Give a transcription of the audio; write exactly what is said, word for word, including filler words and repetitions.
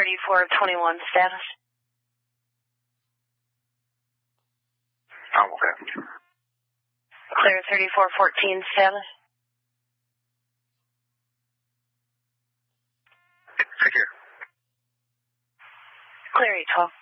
thirty-four twenty-one status. Oh, okay. Clear thirty-four fourteen status. Take care. Clear eight twelve.